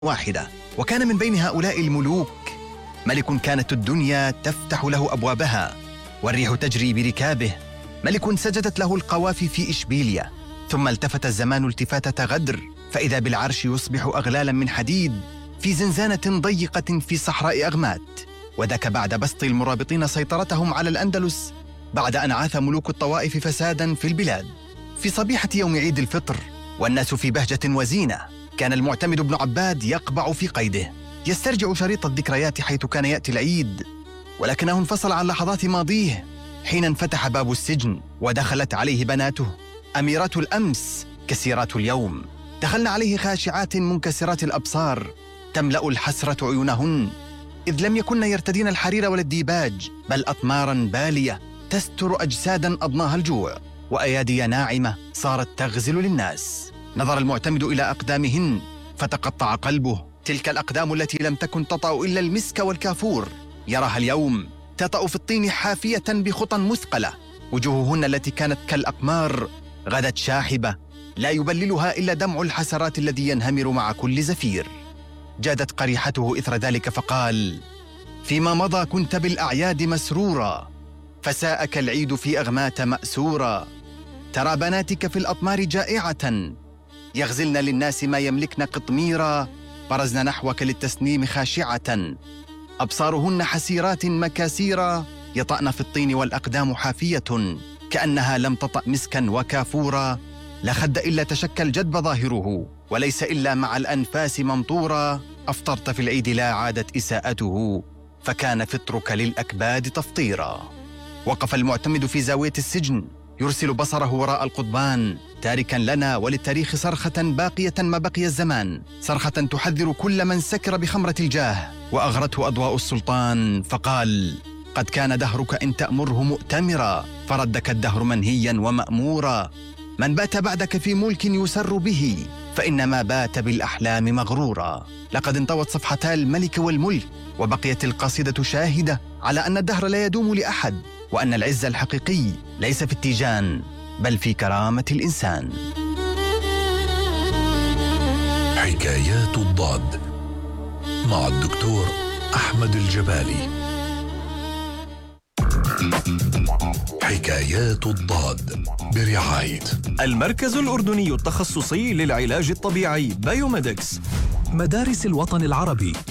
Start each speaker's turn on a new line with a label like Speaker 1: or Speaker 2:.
Speaker 1: واحدة، وكان من بين هؤلاء الملوك ملك كانت الدنيا تفتح له أبوابها والريح تجري بركابه، ملك سجدت له القوافي في إشبيليا، ثم التفت الزمان التفاتة غدر، فإذا بالعرش يصبح أغلالا من حديد في زنزانة ضيقة في صحراء أغمات. وذاك بعد بسط المرابطين سيطرتهم على الأندلس بعد أن عاث ملوك الطوائف فسادا في البلاد. في صبيحة يوم عيد الفطر والناس في بهجة وزينة، كان المعتمد بن عباد يقبع في قيده يسترجع شريط الذكريات حيث كان يأتي العيد، ولكنه انفصل عن لحظات ماضيه حين انفتح باب السجن ودخلت عليه بناته أميرات الأمس كسيرات اليوم. دخلن عليه خاشعات منكسرات الأبصار تملأ الحسرة عيونهن، إذ لم يكن يرتدين الحرير ولا الديباج، بل أطمارا بالية تستر أجسادا أضناها الجوع، وأيادي ناعمة صارت تغزل للناس. نظر المعتمد إلى أقدامهن فتقطع قلبه، تلك الأقدام التي لم تكن تطأ إلا المسك والكافور يراها اليوم تطأ في الطين حافية بخطى مثقلة. وجوههن التي كانت كالأقمار غدت شاحبة لا يبللها إلا دمع الحسرات الذي ينهمر مع كل زفير. جادت قريحته إثر ذلك فقال: فيما مضى كنت بالأعياد مسرورا، فساءك العيد في أغمات مأسورا. ترى بناتك في الأطمار جائعة، يغزلن للناس ما يملكن قطميرا، برزن نحوك للتسنيم خاشعة. أبصارهن حسيرات مكاسيرا، يطأن في الطين والأقدام حافية، كأنها لم تطأ مسكا وكافورا. لا خد إلا تشكل جدب ظاهره، وليس إلا مع الأنفاس ممطورا. أفطرت في العيد لا عادت إساءته، فكان فطرك للأكباد تفطيرا. وقف المعتمد في زاوية السجن يرسل بصره وراء القضبان، تاركا لنا وللتاريخ صرخة باقية ما بقي الزمان، صرخة تحذر كل من سكر بخمرة الجاه وأغرته أضواء السلطان، فقال: قد كان دهرك إن تأمره مؤتمرا، فردك الدهر منهيا ومأمورا. من بات بعدك في ملك يسر به، فإنما بات بالأحلام مغرورا. لقد انطوت صفحتا الملك والملك، وبقيت القصيدة شاهدة على أن الدهر لا يدوم لأحد، وأن العز الحقيقي ليس في التيجان بل في كرامة الإنسان.
Speaker 2: حكايات الضاد مع الدكتور أحمد الجبالي. حكايات الضاد برعاية
Speaker 3: المركز الأردني التخصصي للعلاج الطبيعي بايوميدكس،
Speaker 4: مدارس الوطن العربي